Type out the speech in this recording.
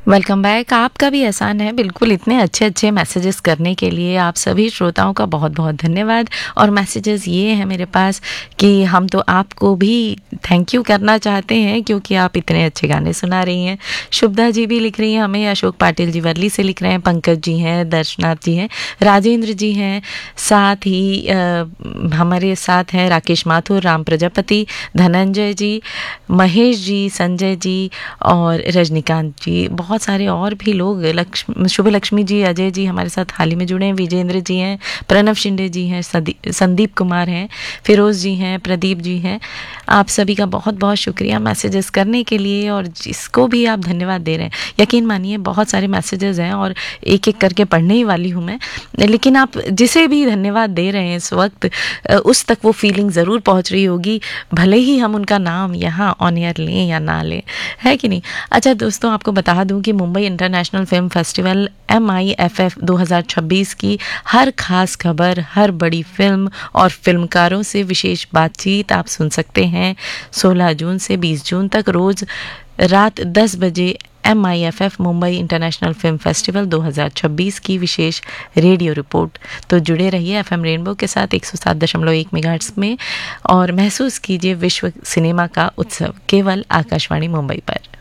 Welcome back. आपका भी एहसान है, बिल्कुल इतने अच्छे अच्छे मैसेजेस करने के लिए आप सभी श्रोताओं का बहुत बहुत धन्यवाद। और मैसेजेस ये हैं मेरे पास कि हम तो आपको भी थैंक यू करना चाहते हैं क्योंकि आप इतने अच्छे गाने सुना रही हैं। शुभदा जी भी लिख रही हैं हमें, अशोक पाटिल जी वर्ली से लिख रहे हैं, पंकज जी हैं, दर्शनाथ जी हैं, राजेंद्र जी हैं, साथ ही हमारे साथ हैं राकेश माथुर, राम प्रजापति, धनंजय जी, महेश जी, संजय जी और रजनीकांत जी, बहुत सारे और भी लोग, शुभ लक्ष्मी जी, अजय जी हमारे साथ हाल ही में जुड़े हैं, विजेंद्र जी हैं, प्रणव शिंदे जी हैं, संदीप कुमार हैं, फिरोज़ जी हैं, प्रदीप जी हैं। आप सभी का बहुत बहुत शुक्रिया मैसेजेस करने के लिए, और जिसको भी आप धन्यवाद दे रहे हैं। यकीन मानिए बहुत सारे मैसेजेस हैं और एक एक करके पढ़ने ही वाली हूँ मैं, लेकिन आप जिसे भी धन्यवाद दे रहे हैं इस वक्त, उस तक वो फीलिंग ज़रूर पहुँच रही होगी, भले ही हम उनका नाम यहाँ ऑन एयर लें या ना लें, है कि नहीं। अच्छा दोस्तों, आपको बता दूं कि Mumbai international film festival MIFF 2026 की हर खास खबर, हर बड़ी फिल्म और फिल्मकारों से विशेष बातचीत आप सुन सकते हैं 16 जून से 20 जून तक रोज़ रात 10 बजे। MIFF Mumbai international film festival 2026 की विशेष रेडियो रिपोर्ट। तो जुड़े रहिए FM रेनबो के साथ 107.1 मेगाहर्ट्ज़ में और महसूस कीजिए विश्व सिनेमा का उत्सव केवल आकाशवाणी मुंबई पर।